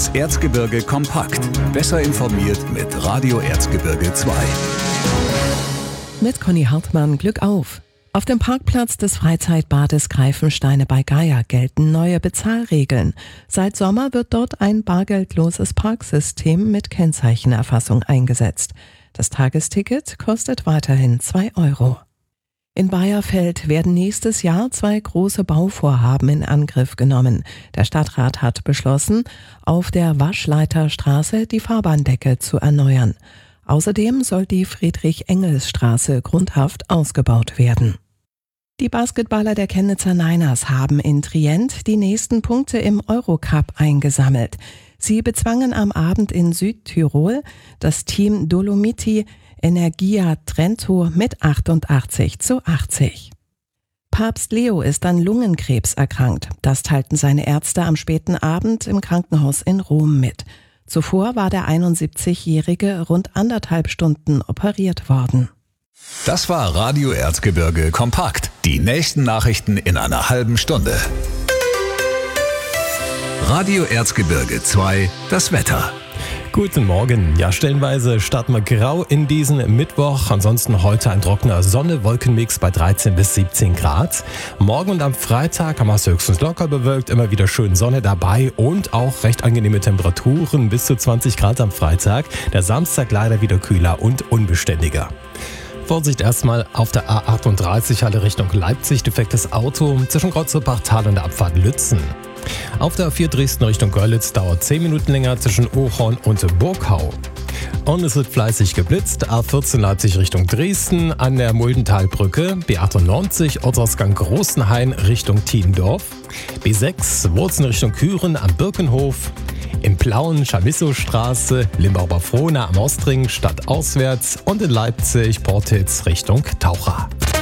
Das Erzgebirge kompakt. Besser informiert mit Radio Erzgebirge 2. Mit Conny Hartmann, Glück auf! Auf dem Parkplatz des Freizeitbades Greifensteine bei Gaya gelten neue Bezahlregeln. Seit Sommer wird dort ein bargeldloses Parksystem mit Kennzeichenerfassung eingesetzt. Das Tagesticket kostet weiterhin 2 €. In Bayerfeld werden nächstes Jahr 2 große Bauvorhaben in Angriff genommen. Der Stadtrat hat beschlossen, auf der Waschleiterstraße die Fahrbahndecke zu erneuern. Außerdem soll die Friedrich-Engels-Straße grundhaft ausgebaut werden. Die Basketballer der Chemnitzer Niners haben in Trient die nächsten Punkte im Eurocup eingesammelt. Sie bezwangen am Abend in Südtirol das Team Dolomiti Energia Trento mit 88:80. Papst Leo ist an Lungenkrebs erkrankt. Das teilten seine Ärzte am späten Abend im Krankenhaus in Rom mit. Zuvor war der 71-Jährige rund 1,5 Stunden operiert worden. Das war Radio Erzgebirge kompakt. Die nächsten Nachrichten in einer halben Stunde. Radio Erzgebirge 2, das Wetter. Guten Morgen. Ja, stellenweise starten wir grau in diesen Mittwoch. Ansonsten heute ein trockener Sonne-Wolkenmix bei 13 bis 17 Grad. Morgen und am Freitag haben wir es höchstens locker bewölkt, immer wieder schön Sonne dabei und auch recht angenehme Temperaturen, bis zu 20 Grad am Freitag. Der Samstag leider wieder kühler und unbeständiger. Vorsicht erstmal auf der A38 Halle Richtung Leipzig, defektes Auto zwischen Krotzelbachtal und der Abfahrt Lützen. Auf der A4 Dresden Richtung Görlitz dauert 10 Minuten länger zwischen Ochorn und Burghau. Und es wird fleißig geblitzt. A14 Leipzig Richtung Dresden an der Muldentalbrücke. B98 Ortsausgang Großenhain Richtung Tiendorf. B6 Wurzen Richtung Küren am Birkenhof. Im Plauen Chamisso-Straße, Limbauer-Frohna am Ostring stadtauswärts und in Leipzig Portitz Richtung Taucher.